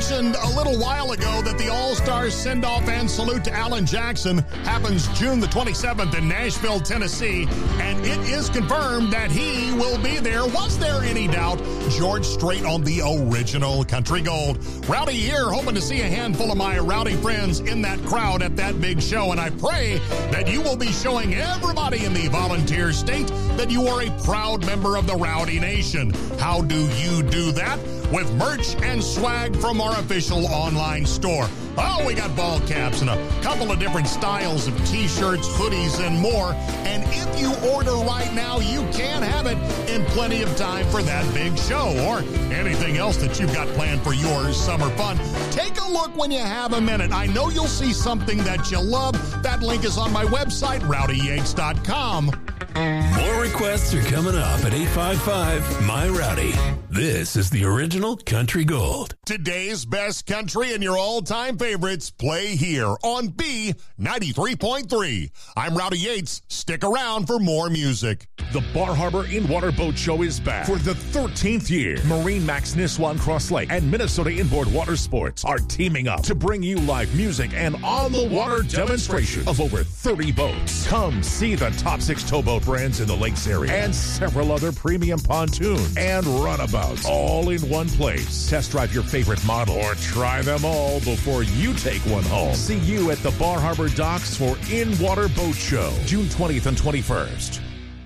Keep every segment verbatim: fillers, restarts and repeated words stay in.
mentioned a little while ago that the All-Star send-off and salute to Alan Jackson happens June the twenty-seventh in Nashville, Tennessee, and it is confirmed that he will be there. Was there any doubt? George Strait on the original Country Gold. Rowdy here, hoping to see a handful of my rowdy friends in that crowd at that big show, and I pray that you will be showing everybody in the volunteer state that you are a proud member of the Rowdy Nation. How do you do that? With merch and swag from our official online store. Oh, we got ball caps and a couple of different styles of t-shirts, hoodies, and more. And if you order right now, you can have it in plenty of time for that big show or anything else that you've got planned for your summer fun. Take a look when you have a minute. I know you'll see something that you love. That link is on my website, rowdy yates dot com. More requests are coming up at eight five five, M Y Rowdy. This is the original Country Gold. Today's best country and your all-time favorites play here on B ninety-three point three. I'm Rowdy Yates. Stick around for more music. The Bar Harbor In-Water Boat Show is back for the thirteenth year. Marine Max Nisswa Cross Lake and Minnesota Inboard Water Sports are teaming up to bring you live music and on-the-water demonstration of over thirty boats. Come see the top six towboat brands in the lakes area and several other premium pontoons and runabouts all in one place. Test drive your favorite model or try them all before you take one home. See you at the Bar Harbor Docks for In-Water Boat Show, June twentieth and twenty-first.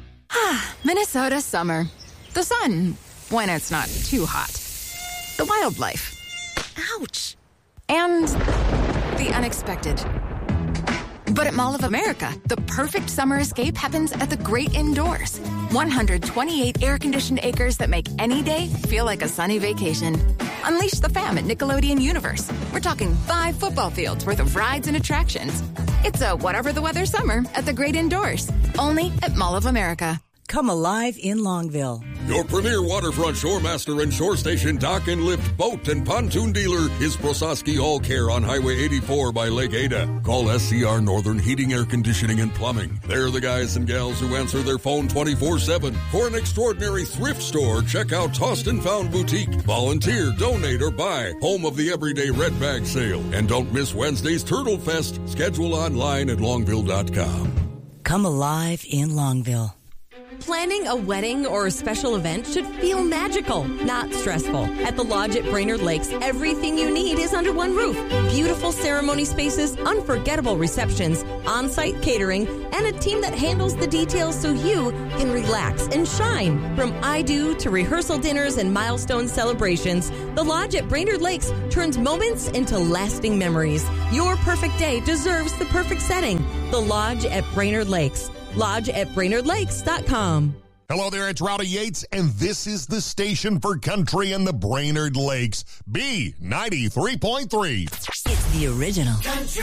Minnesota summer. The sun, when it's not too hot. The wildlife. Ouch. And the unexpected. But at Mall of America, the perfect summer escape happens at the great indoors. one hundred twenty-eight air-conditioned acres that make any day feel like a sunny vacation. Unleash the fam at Nickelodeon Universe. We're talking five football fields worth of rides and attractions. It's a whatever the weather summer at the great indoors. Only at Mall of America. Come alive in Longville. Your premier waterfront shoremaster and shore station dock and lift boat and pontoon dealer is Prososki All Care on Highway eighty-four by Lake Ada. Call S C R Northern Heating, Air Conditioning, and Plumbing. They're the guys and gals who answer their phone twenty-four seven. For an extraordinary thrift store, check out Tossed and Found Boutique. Volunteer, donate, or buy. Home of the Everyday Red Bag Sale. And don't miss Wednesday's Turtle Fest. Schedule online at longville dot com. Come alive in Longville. Planning a wedding or a special event should feel magical, not stressful. At the Lodge at Brainerd Lakes, everything you need is under one roof. Beautiful ceremony spaces, unforgettable receptions, on-site catering, and a team that handles the details so you can relax and shine. From I-Do to rehearsal dinners and milestone celebrations, the Lodge at Brainerd Lakes turns moments into lasting memories. Your perfect day deserves the perfect setting. The Lodge at Brainerd Lakes. Lodge at Brainerd Lakes dot com. Hello there, it's Rowdy Yates, and this is the station for country in the Brainerd Lakes, B ninety-three point three. It's the original Country